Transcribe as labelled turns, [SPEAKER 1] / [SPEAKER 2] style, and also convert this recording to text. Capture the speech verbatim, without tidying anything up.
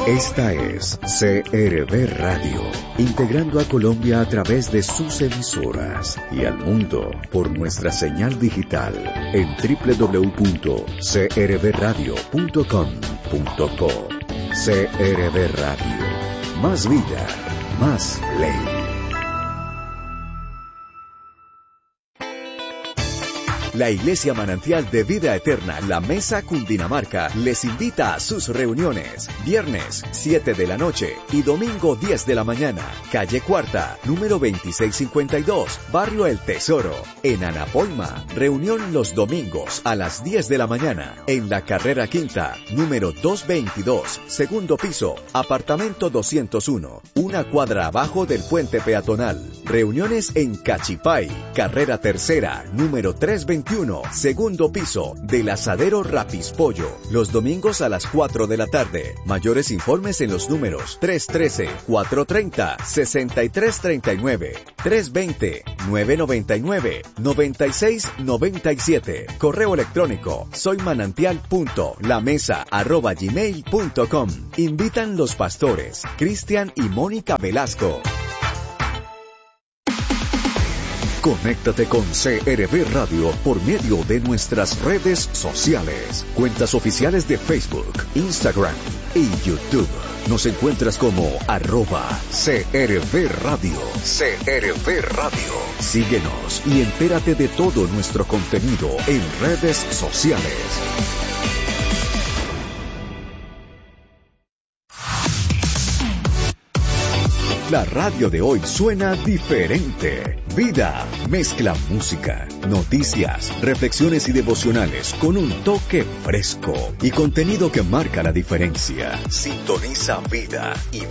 [SPEAKER 1] Esta es C R V Radio, integrando a Colombia a través de sus emisoras y al mundo por nuestra señal digital en doble u doble u doble u punto c r v radio punto com punto co. C R V Radio, más vida, más ley. La Iglesia Manantial de Vida Eterna, La Mesa Cundinamarca, les invita a sus reuniones. Viernes, siete de la noche y domingo, diez de la mañana. Calle Cuarta, número veintiséis cincuenta y dos, Barrio El Tesoro, en Anapoima. Reunión los domingos a las diez de la mañana. En la Carrera Quinta, número doscientos veintidós, segundo piso, apartamento doscientos uno, una cuadra abajo del puente peatonal. Reuniones en Cachipay, Carrera Tercera, número trescientos veintiuno, segundo piso, del Asadero Rapispollo, los domingos a las cuatro de la tarde. Mayores informes en los números tres uno tres, cuatro tres cero, seis tres tres nueve, tres dos cero, nueve nueve nueve, nueve seis nueve siete. Correo electrónico soymanantial.lamesa arroba gmail punto com. Invitan los pastores Cristian y Mónica Velasco. Conéctate con C R V Radio por medio de nuestras redes sociales, cuentas oficiales de Facebook, Instagram y YouTube. Nos encuentras como arroba C R V Radio. C R V Radio. Síguenos y entérate de todo nuestro contenido en redes sociales. La radio de hoy suena diferente. Vida mezcla música, noticias, reflexiones y devocionales con un toque fresco y contenido que marca la diferencia. Sintoniza Vida y